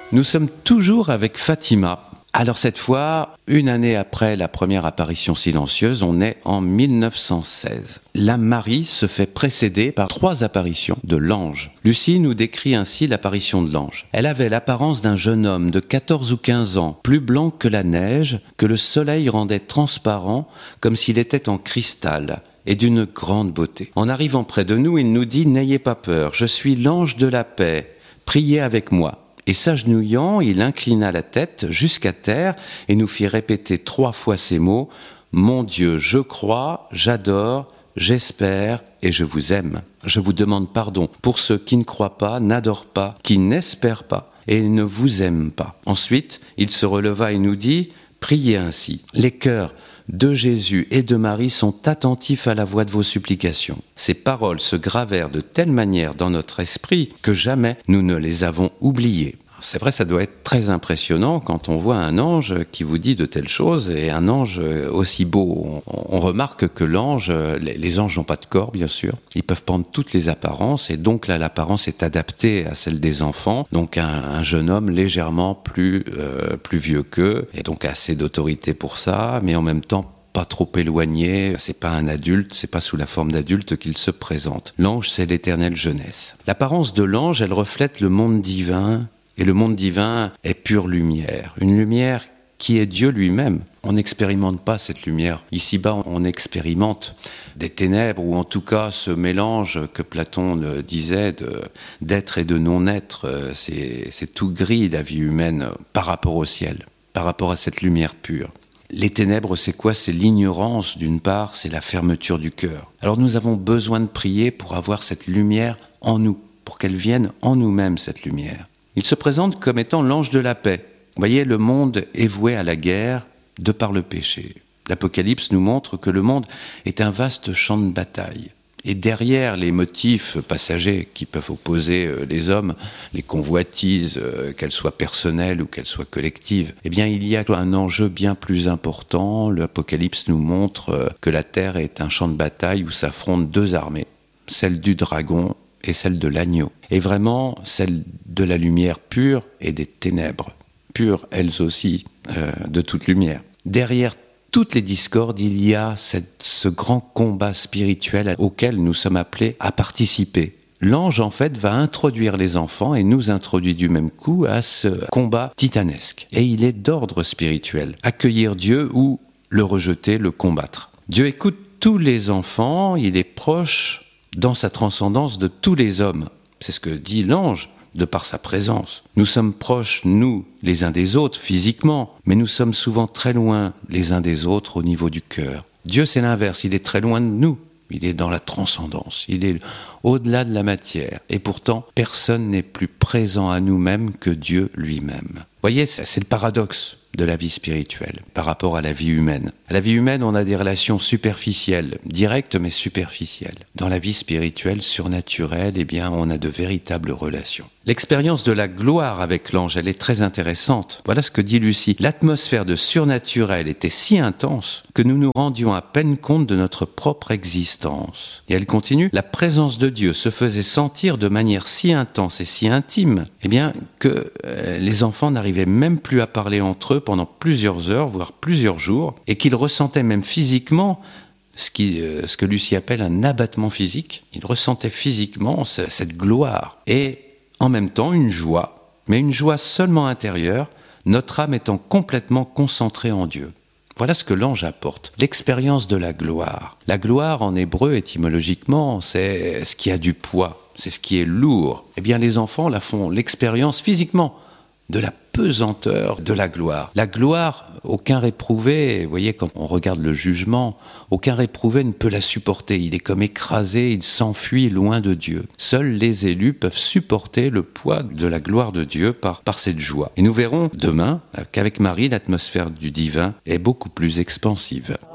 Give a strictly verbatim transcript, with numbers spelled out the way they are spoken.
Nous sommes toujours avec Fatima. Alors cette fois, une année après la première apparition silencieuse, on est en mille neuf cent seize. La Marie se fait précéder par trois apparitions de l'ange. Lucie nous décrit ainsi l'apparition de l'ange. Elle avait l'apparence d'un jeune homme de quatorze ou quinze ans, plus blanc que la neige, que le soleil rendait transparent comme s'il était en cristal, et d'une grande beauté. En arrivant près de nous, il nous dit « N'ayez pas peur, je suis l'ange de la paix, priez avec moi ». Et s'agenouillant, il inclina la tête jusqu'à terre et nous fit répéter trois fois ces mots « Mon Dieu, je crois, j'adore, j'espère et je vous aime. Je vous demande pardon pour ceux qui ne croient pas, n'adorent pas, qui n'espèrent pas et ne vous aiment pas. » Ensuite, il se releva et nous dit « Priez ainsi. Les cœurs de Jésus et de Marie sont attentifs à la voix de vos supplications. » Ces paroles se gravèrent de telle manière dans notre esprit que jamais nous ne les avons oubliées. C'est vrai, ça doit être très impressionnant quand on voit un ange qui vous dit de telles choses et un ange aussi beau. On, on remarque que l'ange, les, les anges n'ont pas de corps, bien sûr. Ils peuvent prendre toutes les apparences et donc là, l'apparence est adaptée à celle des enfants. Donc un, un jeune homme légèrement plus, euh, plus vieux qu'eux et donc assez d'autorité pour ça, mais en même temps pas trop éloigné, c'est pas un adulte, c'est pas sous la forme d'adulte qu'il se présente. L'ange, c'est l'éternelle jeunesse. L'apparence de l'ange, elle reflète le monde divin. Et le monde divin est pure lumière, une lumière qui est Dieu lui-même. On n'expérimente pas cette lumière. Ici-bas, on expérimente des ténèbres, ou en tout cas ce mélange que Platon disait de, d'être et de non-être. C'est, c'est tout gris, la vie humaine, par rapport au ciel, par rapport à cette lumière pure. Les ténèbres, c'est quoi ? C'est l'ignorance d'une part, c'est la fermeture du cœur. Alors nous avons besoin de prier pour avoir cette lumière en nous, pour qu'elle vienne en nous-mêmes, cette lumière. Il se présente comme étant l'ange de la paix. Vous voyez, le monde est voué à la guerre de par le péché. L'Apocalypse nous montre que le monde est un vaste champ de bataille. Et derrière les motifs passagers qui peuvent opposer les hommes, les convoitises, qu'elles soient personnelles ou qu'elles soient collectives, eh bien, il y a un enjeu bien plus important. L'Apocalypse nous montre que la terre est un champ de bataille où s'affrontent deux armées, celle du dragon et celle de l'agneau. Et vraiment, celle de la lumière pure et des ténèbres, pures elles aussi, euh, de toute lumière. Derrière toutes les discordes, il y a cette, ce grand combat spirituel auquel nous sommes appelés à participer. L'ange, en fait, va introduire les enfants et nous introduit du même coup à ce combat titanesque. Et il est d'ordre spirituel. Accueillir Dieu ou le rejeter, le combattre. Dieu écoute tous les enfants, il est proche dans sa transcendance de tous les hommes. C'est ce que dit l'ange, de par sa présence. Nous sommes proches, nous, les uns des autres, physiquement, mais nous sommes souvent très loin les uns des autres au niveau du cœur. Dieu, c'est l'inverse, il est très loin de nous. Il est dans la transcendance, il est au-delà de la matière. Et pourtant, personne n'est plus présent à nous-mêmes que Dieu lui-même. Vous voyez, c'est le paradoxe de la vie spirituelle par rapport à la vie humaine. À la vie humaine, on a des relations superficielles, directes mais superficielles. Dans la vie spirituelle, surnaturelle, eh bien, on a de véritables relations. L'expérience de la gloire avec l'ange, elle est très intéressante. Voilà ce que dit Lucie. L'atmosphère de surnaturel était si intense que nous nous rendions à peine compte de notre propre existence. Et elle continue, la présence de Dieu se faisait sentir de manière si intense et si intime, eh bien, que euh, les enfants n'arrivaient même plus à parler entre eux pendant plusieurs heures, voire plusieurs jours, et qu'ils ressentaient même physiquement ce, qui, euh, ce que Lucie appelle un abattement physique. Ils ressentaient physiquement ce, cette gloire. Et en même temps, une joie, mais une joie seulement intérieure, notre âme étant complètement concentrée en Dieu. Voilà ce que l'ange apporte, l'expérience de la gloire. La gloire, en hébreu, étymologiquement, c'est ce qui a du poids, c'est ce qui est lourd. Eh bien, les enfants la font l'expérience physiquement de la pesanteur de la gloire. La gloire, aucun réprouvé, vous voyez, quand on regarde le jugement, aucun réprouvé ne peut la supporter. Il est comme écrasé, il s'enfuit loin de Dieu. Seuls les élus peuvent supporter le poids de la gloire de Dieu par, par cette joie. Et nous verrons demain qu'avec Marie, l'atmosphère du divin est beaucoup plus expansive.